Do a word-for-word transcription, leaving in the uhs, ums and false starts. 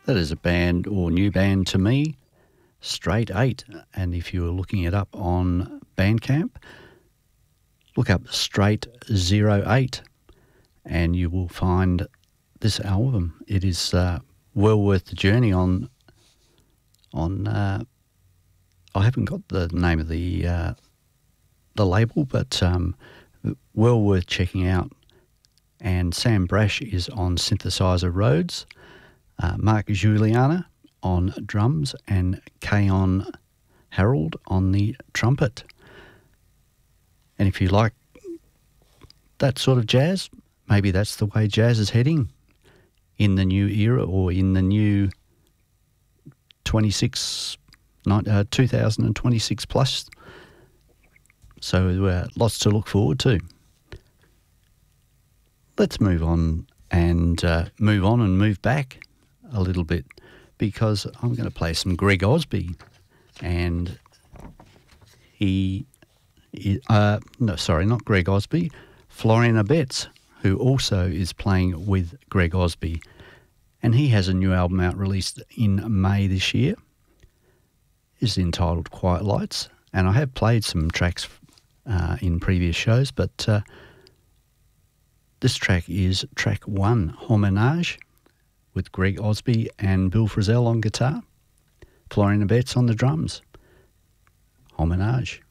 That is a band or new band to me, Straight Eight. And if you are looking it up on Bandcamp, look up Straight Zero Eight and you will find this album. It is uh, well worth the journey on, on uh, I haven't got the name of the, uh, the label, but um, well worth checking out. And Sam Brash is on synthesizer Rhodes, uh, Mark Juliana on drums, and Kayon Harold on the trumpet. And if you like that sort of jazz, maybe that's the way jazz is heading in the new era, or in the new twenty-six, uh, two thousand twenty-six plus. So uh, lots to look forward to. Let's move on and uh, move on and move back a little bit, because I'm going to play some Greg Osby, and he, uh, no, sorry, not Greg Osby, Florian Betts, who also is playing with Greg Osby, and he has a new album out released in May this year. It's entitled Quiet Lights, and I have played some tracks uh, in previous shows, but uh, this track is track one, Homenage, with Greg Osby and Bill Frisell on guitar, Florian Betts on the drums. Homenage.